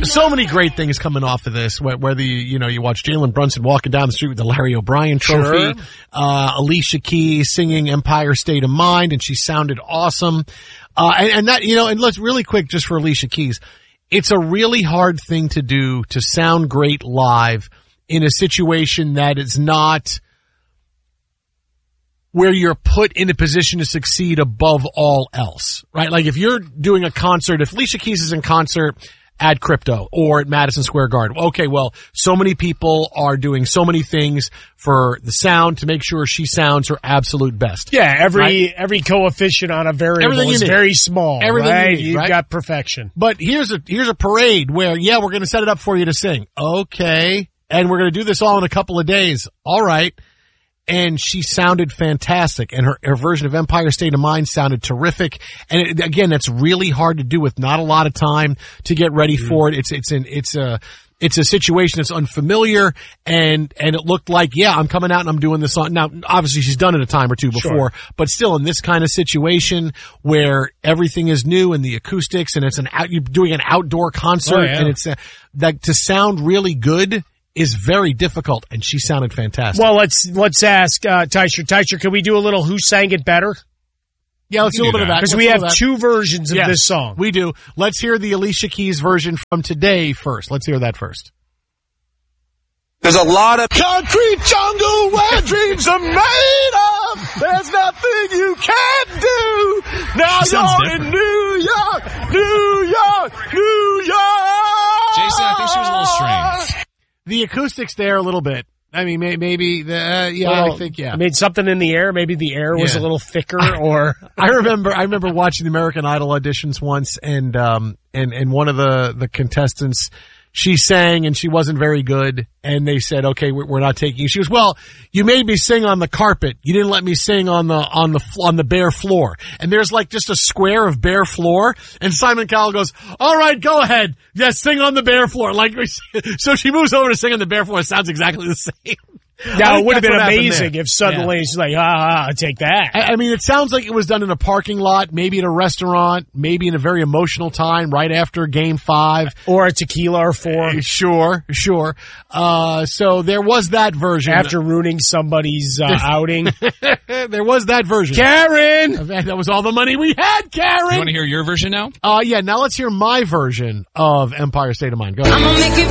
so many great things coming off of this. Whether you watch Jalen Brunson walking down the street with the Larry O'Brien trophy, Sure. Alicia Keys singing Empire State of Mind, and she sounded awesome. And that, and let's really quick just for Alicia Keys. It's a really hard thing to do to sound great live in a situation that is not where you're put in a position to succeed above all else, right? Like if you're doing a concert, if Alicia Keys is in concert at Crypto or at Madison Square Garden, okay, well, so many people are doing so many things for the sound to make sure she sounds her absolute best. Yeah, every coefficient on a variable is very small. Everything right? you need, You've right? got perfection. But here's a parade where, we're going to set it up for you to sing. Okay. And we're going to do this all in a couple of days. All right. And she sounded fantastic, and her version of Empire State of Mind sounded terrific. And again, that's really hard to do with not a lot of time to get ready for it. It's a situation that's unfamiliar, and it looked like, I'm coming out and I'm doing this song. Now, obviously she's done it a time or two before, but still in this kind of situation where everything is new and the acoustics, and you're doing an outdoor concert, and it's that to sound really good is very difficult, and she sounded fantastic. Well, let's ask Teicher. Teicher, can we do a little Who Sang It Better? Yeah, let's do a little bit of that. Because we have two versions of this song. We do. Let's hear the Alicia Keys version from today first. Let's hear that first. There's a lot of concrete jungle where dreams are made of. There's nothing you can't do. Now you're in New York, New York, New York. Jason, I think she was a little strange. The acoustics there a little bit. I mean, maybe I think. I mean, something in the air. Maybe the air was a little thicker, or I remember watching the American Idol auditions once, and one of the contestants, she sang and she wasn't very good, and they said, "Okay, we're not taking you." She goes, "Well, you made me sing on the carpet. You didn't let me sing on the bare floor." And there's like just a square of bare floor, and Simon Cowell goes, "All right, go ahead. Yes, sing on the bare floor." Like, so she moves over to sing on the bare floor. It sounds exactly the same. Now, it would have been amazing if suddenly she's like, take that. I mean, it sounds like it was done in a parking lot, maybe at a restaurant, maybe in a very emotional time right after Game 5. Or a tequila or 4. Sure. So there was that version. After ruining somebody's outing. There was that version. Karen! That was all the money we had, Karen! You want to hear your version now? Now let's hear my version of Empire State of Mind. Go ahead.